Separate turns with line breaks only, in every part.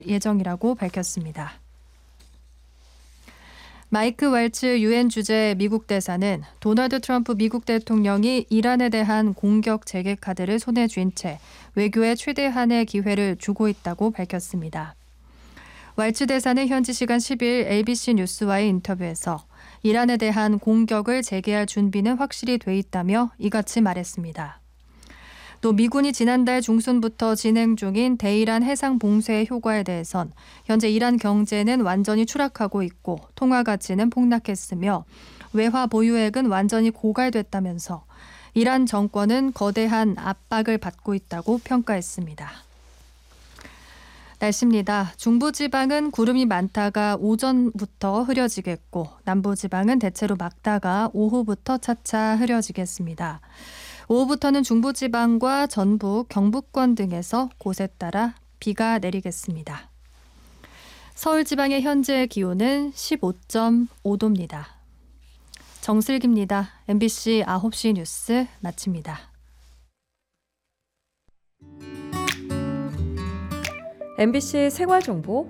예정이라고 밝혔습니다. 마이크 왈츠 유엔 주재 미국 대사는 도널드 트럼프 미국 대통령이 이란에 대한 공격 재개 카드를 손에 쥔 채 외교의 최대한의 기회를 주고 있다고 밝혔습니다. 왈츠 대사는 현지 시간 10일 ABC 뉴스와의 인터뷰에서 이란에 대한 공격을 재개할 준비는 확실히 돼 있다며 이같이 말했습니다. 또 미군이 지난달 중순부터 진행 중인 대이란 해상 봉쇄의 효과에 대해선 현재 이란 경제는 완전히 추락하고 있고 통화 가치는 폭락했으며 외화 보유액은 완전히 고갈됐다면서 이란 정권은 거대한 압박을 받고 있다고 평가했습니다. 날씨입니다. 중부지방은 구름이 많다가 오전부터 흐려지겠고 남부지방은 대체로 맑다가 오후부터 차차 흐려지겠습니다. 오후부터는 중부지방과 전북, 경북권 등에서 곳에 따라 비가 내리겠습니다. 서울 지방의 현재 기온은 15.5도입니다. 정슬기입니다. MBC 9시 뉴스 마칩니다.
MBC 생활정보.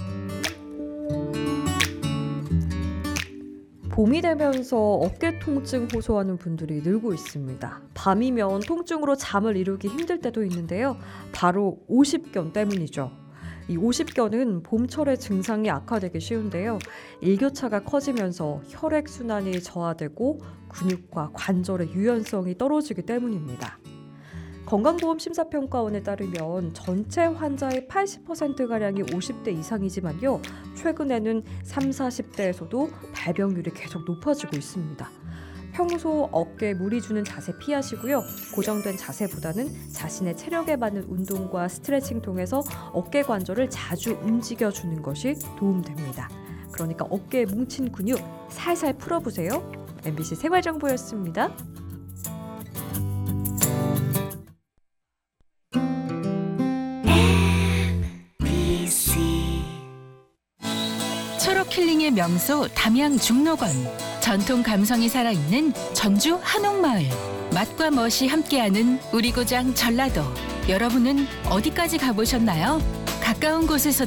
봄이 되면서 어깨 통증 호소하는 분들이 늘고 있습니다. 밤이면 통증으로 잠을 이루기 힘들 때도 있는데요. 바로 오십견 때문이죠. 이 오십견은 봄철에 증상이 악화되기 쉬운데요. 일교차가 커지면서 혈액순환이 저하되고 근육과 관절의 유연성이 떨어지기 때문입니다. 건강보험심사평가원에 따르면 전체 환자의 80%가량이 50대 이상이지만요. 최근에는 30, 40대에서도 발병률이 계속 높아지고 있습니다. 평소 어깨에 무리 주는 자세 피하시고요. 고정된 자세보다는 자신의 체력에 맞는 운동과 스트레칭 통해서 어깨 관절을 자주 움직여주는 것이 도움됩니다. 그러니까 어깨에 뭉친 근육 살살 풀어보세요. MBC 생활정보였습니다.
초록 힐링의 명소 담양 중록원. 전통 감성이 살아있는 전주 한옥마을. 맛과 멋이 함께하는 우리 고장 전라도. 여러분은 어디까지 가보셨나요? 가까운 곳에서